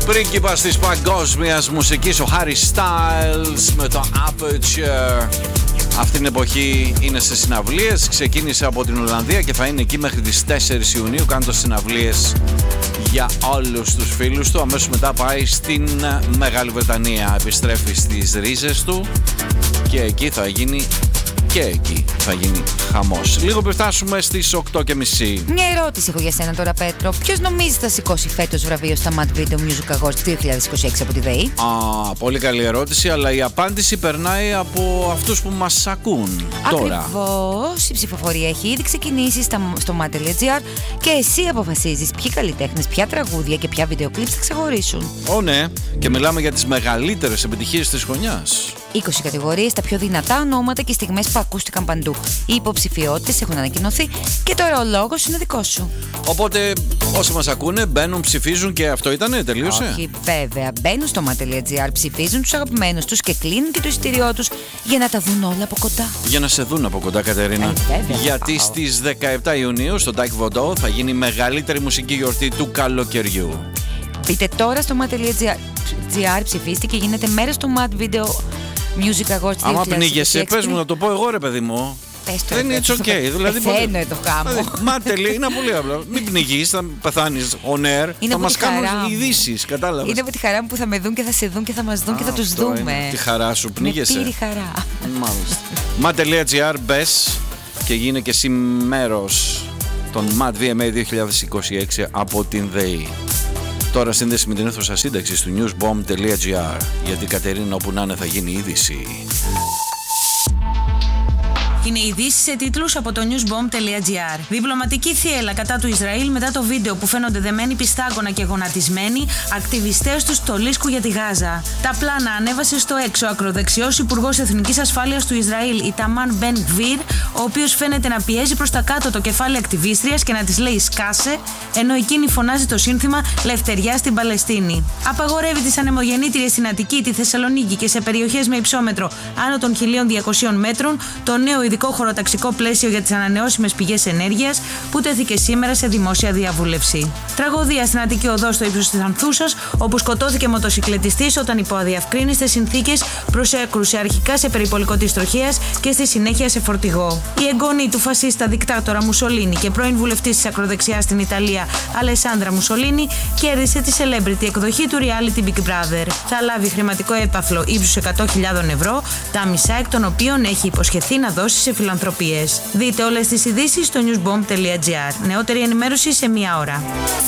Πρίγκιπας της παγκόσμιας μουσικής, ο Harry Styles με το Aperture. Αυτή την εποχή είναι σε συναυλίες, ξεκίνησε από την Ολλανδία και θα είναι εκεί μέχρι τις 4 Ιουνίου κάνοντας συναυλίες για όλους τους φίλους του. Αμέσως μετά πάει στην Μεγάλη Βρετανία, επιστρέφει στις ρίζες του και εκεί θα γίνει χαμός. Λίγο πριν φτάσουμε στις 8:30. Μια ερώτηση έχω για σένα τώρα, Πέτρο. Ποιος νομίζεις θα σηκώσει φέτος βραβείο στα Mad Video Music Awards 2026 από τη ΔΕΗ? Πολύ καλή ερώτηση, αλλά η απάντηση περνάει από αυτούς που μας ακούν τώρα. Ακριβώς, η ψηφοφορία έχει ήδη ξεκινήσει στο Mad.gr και εσύ αποφασίζεις ποιοι καλλιτέχνες, ποια τραγούδια και ποια βίντεο κλιπς θα ξεχωρίσουν. Ναι, και μιλάμε για τις μεγαλύτερες επιτυχίες της χρονιάς. 20 κατηγορίες, τα πιο δυνατά ονόματα και στιγμές που ακούστηκαν παντού. Οι υποψηφιότητες έχουν ανακοινωθεί και τώρα ο λόγος είναι δικός σου. Οπότε όσοι μας ακούνε μπαίνουν, ψηφίζουν και αυτό ήτανε, τελείωσε? Όχι, βέβαια. Μπαίνουν στο Mad.gr, ψηφίζουν τους αγαπημένους τους και κλείνουν και το εισιτήριό τους για να τα δουν όλα από κοντά. Για να σε δουν από κοντά, Κατερίνα. Βέβαια, γιατί στις 17 Ιουνίου στο Ντάκ Βοντό θα γίνει η μεγαλύτερη μουσική γιορτή του καλοκαιριού. Μπείτε τώρα στο Mad.gr, ψηφίστε και γίνετε μέρος του Mad Video Music Awards 2026. Άμα πνίγεσαι, πες μου να το πω εγώ, ρε παιδί μου. Δεν είναι it's okay. Δηλαδή, πεθαίνω εδώ χάμω. Μάτελη, είναι πολύ απλό. Μην πνιγείς, θα πεθάνεις on air. Θα μας κάνουν ειδήσεις, κατάλαβες. Είναι από τη χαρά μου που θα με δουν και θα σε δουν και θα μας δουν και θα τους δούμε. Τη χαρά σου, πνίγεσαι. Με πήρη χαρά. Mad.gr, μπες και γίνε και εσύ μέρος των Mad VMA 2026 από την ΔΕΗ. Τώρα σύνδεση με την αίθουσα σύνταξης του newsbomb.gr, γιατί η Κατερίνα όπου να είναι θα γίνει είδηση. Είναι ειδήσεις σε τίτλους από το newsbomb.gr. Διπλωματική θύελλα κατά του Ισραήλ μετά το βίντεο που φαίνονται δεμένοι πιστάγωνα και γονατισμένοι ακτιβιστές του στολίσκου για τη Γάζα. Τα πλάνα ανέβασε στο έξω ακροδεξιός υπουργός εθνικής ασφάλειας του Ισραήλ, Ιταμάρ Μπεν Γκβίρ, ο οποίος φαίνεται να πιέζει προς τα κάτω το κεφάλι ακτιβίστριας και να της λέει σκάσε, ενώ εκείνη φωνάζει το σύνθημα Λευτεριά στην Παλαιστίνη. Απαγορεύει τις ανεμογεννήτριες στην Αττική, τη Θεσσαλονίκη και σε περιοχές με υψόμετρο άνω των 1.200 μέτρων το νέο ειδικό χωροταξικό πλαίσιο για τις ανανεώσιμες πηγές ενέργειας που τέθηκε σήμερα σε δημόσια διαβούλευση. Τραγωδία στην Αττική Οδό στο ύψος της Ανθούσας, όπου σκοτώθηκε μοτοσυκλετιστής όταν υπό αδιαυκρίνιστες συνθήκες προσέκρουσε αρχικά σε περιπολικό της τροχέας και στη συνέχεια σε φορτηγό. Η εγγονή του φασίστα δικτάτορα Μουσολίνη και πρώην βουλευτής της ακροδεξιάς στην Ιταλία, Αλεσάνδρα Μουσολίνη, κέρδισε τη celebrity εκδοχή του reality Big Brother. Θα λάβει χρηματικό έπαθλο ύψους 100.000 ευρώ, τα μισά εκ των οποίων έχει υποσχεθεί να δώσει σε φιλανθρωπίες. Δείτε όλες τις ειδήσεις στο newsbomb.gr. Νεότερη ενημέρωση σε 1 ώρα.